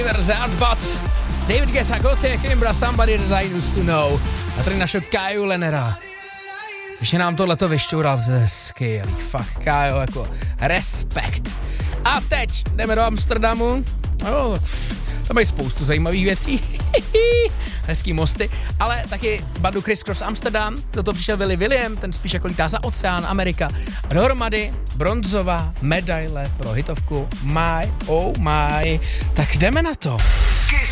Universal Bots, David Guetta, Gotye, Kimbra, Somebody That I Used To Know. A tady našel Kaju Lennera. Když nám tohleto vyšťoural, to je skvělý, fakt, Kajo, jako respekt. A teď jdeme do Amsterdamu. Tam mají spoustu zajímavých věcí. Hezký mosty, ale taky bandu Criss Cross Amsterdam, do toho přišel Willy William, ten spíš jako lítá za oceán, Amerika. A dohromady bronzová medaile pro hitovku My Oh My. Tak jdeme na to.